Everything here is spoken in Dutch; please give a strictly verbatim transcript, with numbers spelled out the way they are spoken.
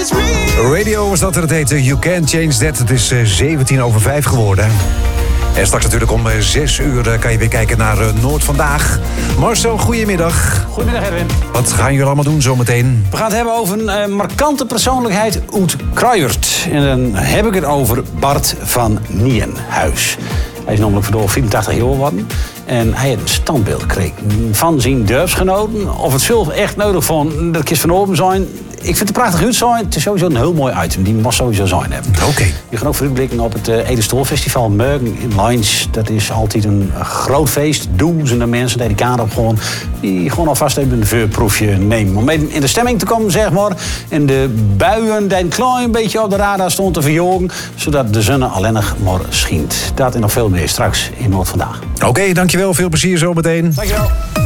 Radio was dat er, het heette You Can't Change That. Het is uh, zeventien over vijf geworden. En straks natuurlijk om zes uur uh, kan je weer kijken naar uh, Noord Vandaag. Marcel, goedemiddag. Goedemiddag, Erwin. Wat gaan jullie allemaal doen zometeen? We gaan het hebben over een uh, markante persoonlijkheid uit Kruijert. En dan heb ik het over Bart van Nienhuis. Hij is namelijk vandaag vierentachtig jaar geworden. En hij heeft een standbeeld gekregen van zijn dorpsgenoten. Of het zelf echt nodig vond, dat kist van open zijn. Ik vind het prachtig uit zijn. Het is sowieso een heel mooi item. Die mag sowieso zijn hebben. Oké. Okay. Je gaat ook vooruitblikken op het uh, Edelstoolfestival Morgen in Lines. Dat is altijd een groot feest. Duizenden mensen die die kaart op gewoon. Die gewoon alvast even een voorproefje nemen. Om mee in de stemming te komen, zeg maar. En de buien die een klein beetje op de radar stond te verjogen. Zodat de zon alleen nog maar schijnt. Dat en nog veel meer straks in Noord Vandaag. Oké, okay, dankjewel. Veel plezier zometeen. Dankjewel.